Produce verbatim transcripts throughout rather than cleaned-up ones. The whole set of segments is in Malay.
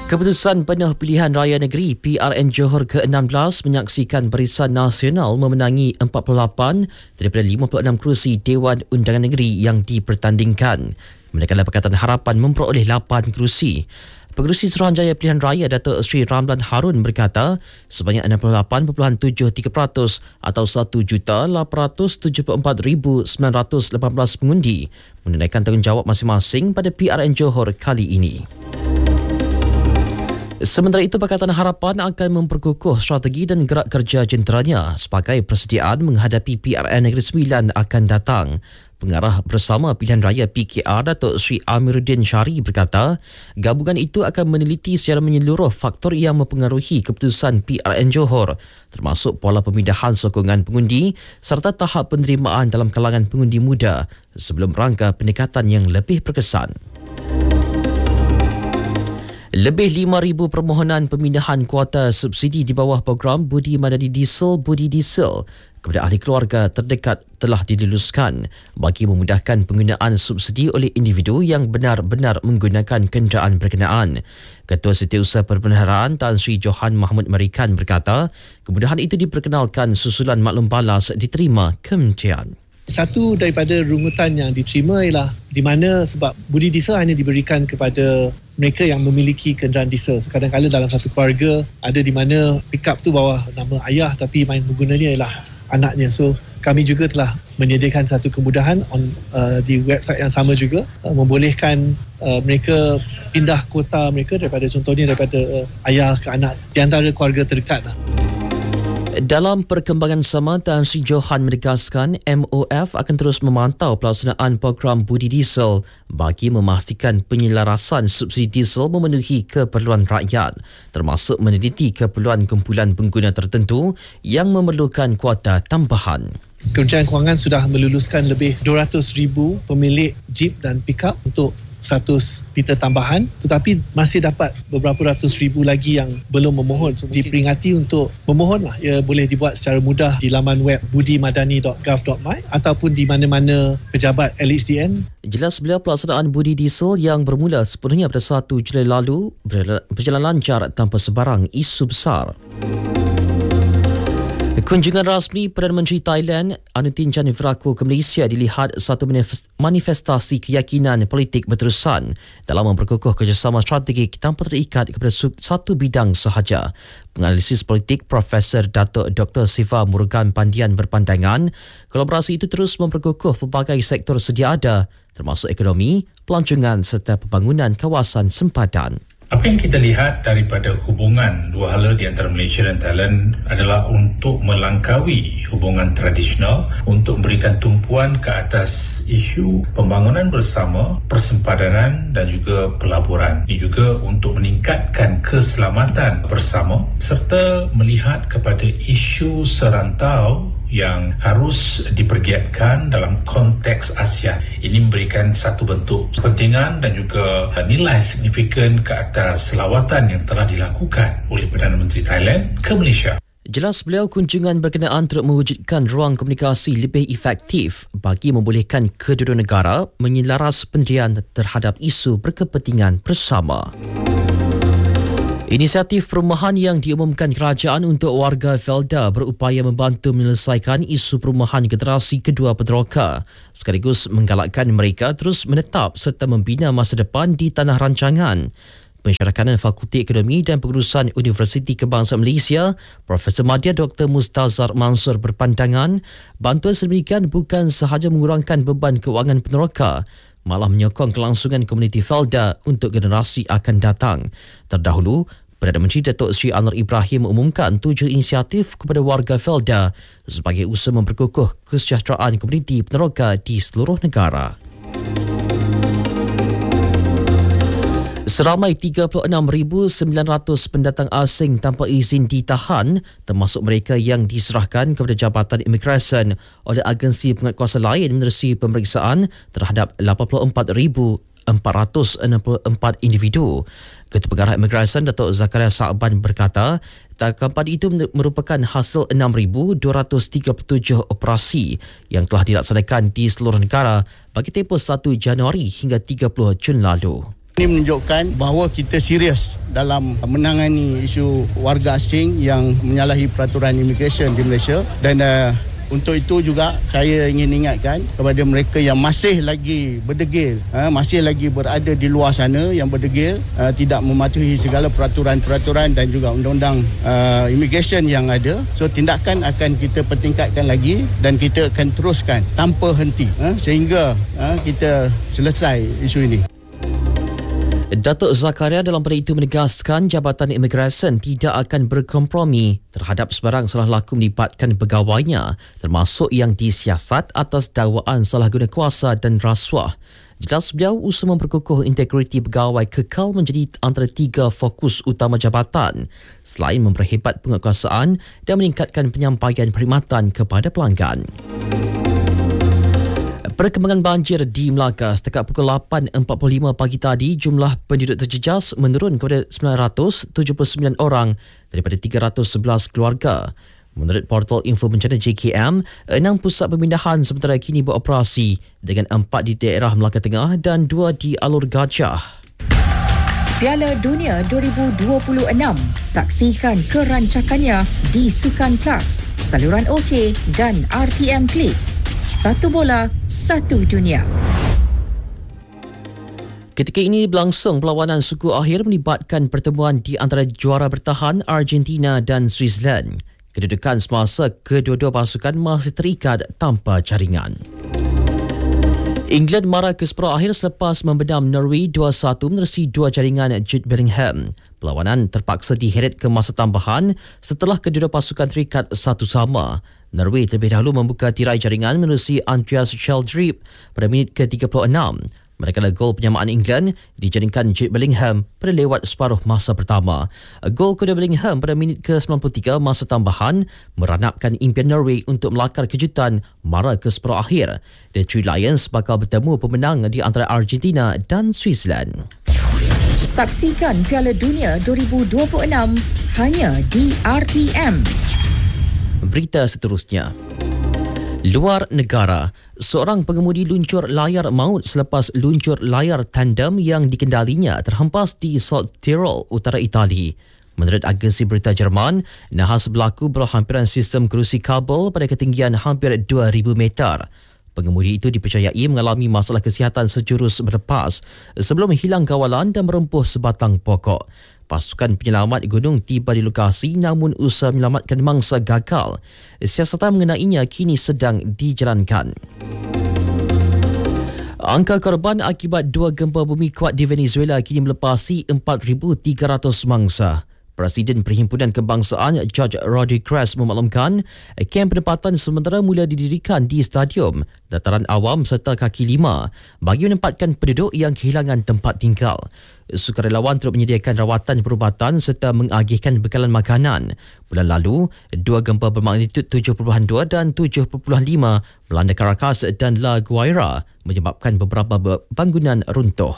Keputusan Penuh Pilihan Raya Negeri P R N Johor ke enam belas menyaksikan Barisan Nasional memenangi empat puluh lapan daripada lima puluh enam kerusi Dewan Undangan Negeri yang dipertandingkan. Manakala Pakatan Harapan memperoleh lapan kerusi. Pengerusi Suruhanjaya Pilihan Raya Datuk Seri Ramlan Harun berkata sebanyak enam puluh lapan perpuluhan tujuh tiga peratus atau satu juta lapan ratus tujuh puluh empat ribu sembilan ratus lapan belas pengundi menunaikan tanggungjawab masing-masing pada P R N Johor kali ini. Sementara itu, Pakatan Harapan akan memperkukuh strategi dan gerak kerja jenteranya sebagai persediaan menghadapi P R N Negeri Sembilan akan datang. Pengarah Bersama Pilihan Raya P K R Datuk Seri Amiruddin Syari berkata, gabungan itu akan meneliti secara menyeluruh faktor yang mempengaruhi keputusan P R N Johor, termasuk pola pemindahan sokongan pengundi serta tahap penerimaan dalam kalangan pengundi muda sebelum rangka pendekatan yang lebih berkesan. Lebih lima ribu permohonan pemindahan kuota subsidi di bawah program Budi Madani Diesel Budi Diesel kepada ahli keluarga terdekat telah diluluskan bagi memudahkan penggunaan subsidi oleh individu yang benar-benar menggunakan kenderaan berkenaan. Ketua Setiausaha Perbendaharaan Tan Sri Johan Mahmud Marikan berkata, kemudahan itu diperkenalkan susulan maklum balas diterima kementerian. Satu daripada rungutan yang diterima ialah di mana sebab budi diesel hanya diberikan kepada mereka yang memiliki kenderaan diesel. Kadang-kadang dalam satu keluarga ada di mana pickup tu bawah nama ayah tapi main penggunanya ialah anaknya. So kami juga telah menyediakan satu kemudahan on, uh, di website yang sama juga uh, membolehkan uh, mereka pindah kuota mereka daripada contohnya daripada uh, ayah ke anak di antara keluarga terdekat lah. Dalam perkembangan sama, Tan Sri Johan menegaskan M O F akan terus memantau pelaksanaan program Budi Diesel bagi memastikan penyelarasan subsidi diesel memenuhi keperluan rakyat, termasuk meneliti keperluan kumpulan pengguna tertentu yang memerlukan kuota tambahan. Kementerian Kewangan sudah meluluskan lebih dua ratus ribu pemilik Jeep dan pickup untuk seratus liter tambahan, tetapi masih dapat beberapa ratus ribu lagi yang belum memohon. So, diperingati untuk memohonlah. Ia boleh dibuat secara mudah di laman web budi madani dot gov dot my ataupun di mana-mana pejabat L H D N. Jelas beliau pelaksanaan Budi Diesel yang bermula sepenuhnya pada satu Julai lalu berjalan lancar tanpa sebarang isu besar. Kunjungan rasmi Perdana Menteri Thailand Anutin Chanvirakul ke Malaysia dilihat satu manifestasi keyakinan politik berterusan dalam memperkukuh kerjasama strategik tanpa terikat kepada satu bidang sahaja. Penganalisis politik Profesor Datuk Doktor Siva Murugan Pandian berpandangan kolaborasi itu terus memperkukuh pelbagai sektor sedia ada termasuk ekonomi, pelancongan serta pembangunan kawasan sempadan. Apa yang kita lihat daripada hubungan dua hala di antara Malaysia dan Thailand adalah untuk melangkaui hubungan tradisional, untuk memberikan tumpuan ke atas isu pembangunan bersama, persempadanan dan juga pelaburan. Ini juga untuk meningkatkan keselamatan bersama serta melihat kepada isu serantau yang harus dipergiatkan dalam konteks ASEAN. Ini memberikan satu bentuk kepentingan dan juga nilai signifikan ke atas lawatan yang telah dilakukan oleh Perdana Menteri Thailand ke Malaysia. Jelas beliau kunjungan berkenaan untuk mewujudkan ruang komunikasi lebih efektif bagi membolehkan kedua negara menyelaras pendirian terhadap isu berkepentingan bersama. Inisiatif perumahan yang diumumkan kerajaan untuk warga Felda berupaya membantu menyelesaikan isu perumahan generasi kedua Peteroka sekaligus menggalakkan mereka terus menetap serta membina masa depan di tanah rancangan. Pensyarakanan Fakulti Ekonomi dan Pengurusan Universiti Kebangsaan Malaysia, Profesor Madya Doktor Mustazar Mansur berpandangan bantuan sedemikian bukan sahaja mengurangkan beban kewangan peneroka, malah menyokong kelangsungan komuniti Felda untuk generasi akan datang. Terdahulu, Perdana Menteri Datuk Seri Anwar Ibrahim mengumumkan tujuh inisiatif kepada warga Felda sebagai usaha memperkukuh kesejahteraan komuniti peneroka di seluruh negara. Seramai tiga puluh enam ribu sembilan ratus pendatang asing tanpa izin ditahan, termasuk mereka yang diserahkan kepada Jabatan Imigresen oleh agensi penguatkuasa lain menerusi pemeriksaan terhadap lapan puluh empat ribu empat ratus enam puluh empat individu. Ketua Pengarah Imigresen Datuk Zakaria Sa'ban berkata, tangkapan itu merupakan hasil enam ribu dua ratus tiga puluh tujuh operasi yang telah dilaksanakan di seluruh negara bagi tempoh satu Januari hingga tiga puluh Jun lalu. Ini menunjukkan bahawa kita serius dalam menangani isu warga asing yang menyalahi peraturan imigresen di Malaysia. Dan uh, untuk itu juga saya ingin ingatkan kepada mereka yang masih lagi berdegil, uh, masih lagi berada di luar sana yang berdegil, uh, tidak mematuhi segala peraturan-peraturan dan juga undang-undang uh, imigresen yang ada. So tindakan akan kita pertingkatkan lagi dan kita akan teruskan tanpa henti uh, sehingga uh, kita selesai isu ini. Datuk Zakaria dalam pada itu menegaskan Jabatan Imigresen tidak akan berkompromi terhadap sebarang salah laku melibatkan pegawainya, termasuk yang disiasat atas dakwaan salah guna kuasa dan rasuah. Jelas beliau, usaha memperkukuh integriti pegawai kekal menjadi antara tiga fokus utama jabatan selain memperhebat penguatkuasaan dan meningkatkan penyampaian perkhidmatan kepada pelanggan. Perkembangan banjir di Melaka setakat pukul lapan empat puluh lima pagi tadi, jumlah penduduk terjejas menurun kepada sembilan ratus tujuh puluh sembilan orang daripada tiga ratus sebelas keluarga. Menurut portal info bencana J K M, enam pusat pemindahan sementara kini beroperasi dengan empat di daerah Melaka Tengah dan dua di Alur Gajah. Piala Dunia dua ribu dua puluh enam. Saksikan kerancakannya di Sukan Plus, saluran OK dan R T M Klik. Satu bola, satu dunia. Ketika ini berlangsung perlawanan suku akhir melibatkan pertemuan di antara juara bertahan Argentina dan Switzerland. Kedudukan semasa kedua-dua pasukan masih terikat tanpa jaringan. England marah ke separuh akhir selepas membenam Norway dua satu menerusi dua jaringan Jude Bellingham. Perlawanan terpaksa diheret ke masa tambahan setelah kedua-dua pasukan terikat satu sama. Norway terlebih dahulu membuka tirai jaringan menerusi Andreas Sheldrip pada minit ke tiga puluh enam. Manakala gol penyamaan England dijaringkan Jude Bellingham pada lewat separuh masa pertama. Gol kedua Bellingham pada minit ke sembilan puluh tiga masa tambahan meranapkan impian Norway untuk melakar kejutan mara ke separuh akhir. The Three Lions bakal bertemu pemenang di antara Argentina dan Switzerland. Saksikan Piala Dunia dua ribu dua puluh enam hanya di R T M. Berita seterusnya. Luar negara, seorang pengemudi luncur layar maut selepas luncur layar tandem yang dikendalinya terhempas di South Tyrol, utara Itali. Menurut agensi berita Jerman, nahas berlaku berhampiran sistem kerusi kabel pada ketinggian hampir dua ribu meter. Pengemudi itu dipercayai mengalami masalah kesihatan sejurus berlepas sebelum hilang kawalan dan merempuh sebatang pokok. Pasukan penyelamat gunung tiba di lokasi namun usaha menyelamatkan mangsa gagal. Siasatan mengenainya kini sedang dijalankan. Angka korban akibat dua gempa bumi kuat di Venezuela kini melepasi empat ribu tiga ratus mangsa. Presiden Perhimpunan Kebangsaan George Rodriguez memaklumkan kem penempatan sementara mula didirikan di stadium, dataran awam serta kaki lima bagi menempatkan penduduk yang kehilangan tempat tinggal. Sukarelawan turut menyediakan rawatan perubatan serta mengagihkan bekalan makanan. Bulan lalu, dua gempa bermagnitud tujuh perpuluhan dua dan tujuh perpuluhan lima melanda Caracas dan La Guaira menyebabkan beberapa bangunan runtuh.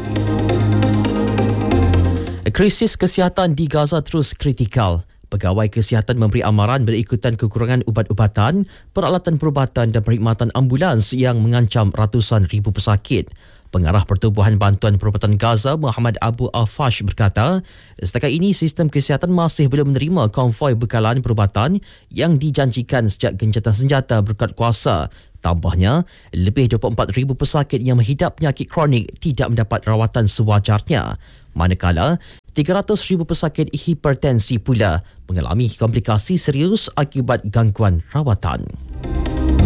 Krisis kesihatan di Gaza terus kritikal. Pegawai kesihatan memberi amaran berikutan kekurangan ubat-ubatan, peralatan perubatan dan perkhidmatan ambulans yang mengancam ratusan ribu pesakit. Pengarah Pertubuhan Bantuan Perubatan Gaza, Muhammad Abu Al-Fash berkata, setakat ini sistem kesihatan masih belum menerima konvoi bekalan perubatan yang dijanjikan sejak gencatan senjata berkuat kuasa. Tambahnya, lebih dua puluh empat ribu pesakit yang menghidap penyakit kronik tidak mendapat rawatan sewajarnya. Manakala, tiga ratus ribu pesakit hipertensi pula mengalami komplikasi serius akibat gangguan rawatan.